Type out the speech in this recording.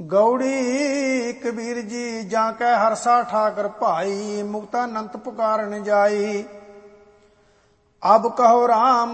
ਗੌੜੀ ਕਬੀਰ ਜੀ ਜਾਂ ਕੈ ਹਰਸਾ ਠਾਕਰ ਭਾਈ, ਮੁਕਤਾਨੰਤ ਪੁਕਾਰਨ ਜਾਈ। ਅਬ ਕਹੋ ਰਾਮ